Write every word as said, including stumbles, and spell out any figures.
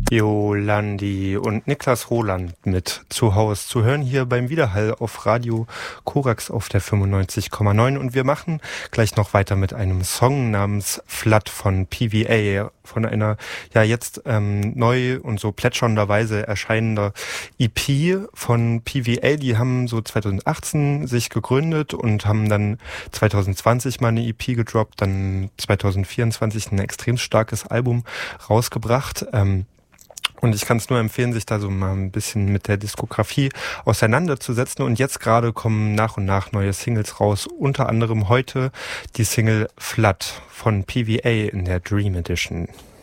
Jolandi und Niklas Roland mit zu Haus zu hören hier beim Widerhall auf Radio Korax auf der fünfundneunzig Komma neun, und wir machen gleich noch weiter mit einem Song namens Flood von P V A, von einer ja jetzt ähm, neu und so plätschernderweise erscheinender E P von P V A. Die haben so zwanzig achtzehn sich gegründet und haben dann zwanzig zwanzig mal eine E P gedroppt, dann zwanzig vierundzwanzig ein extrem starkes Album rausgebracht. Ähm, Und ich kann es nur empfehlen, sich da so mal ein bisschen mit der Diskografie auseinanderzusetzen. Und jetzt gerade kommen nach und nach neue Singles raus. Unter anderem heute die Single Flood von P V A in der Dream Edition.